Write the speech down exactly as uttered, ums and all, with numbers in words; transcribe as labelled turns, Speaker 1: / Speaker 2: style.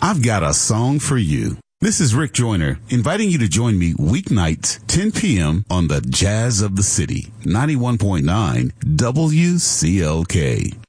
Speaker 1: I've got a song for you. This is Rick Joyner, inviting you to join me weeknights, ten p.m. on the Jazz of the City, ninety-one point nine W C L K.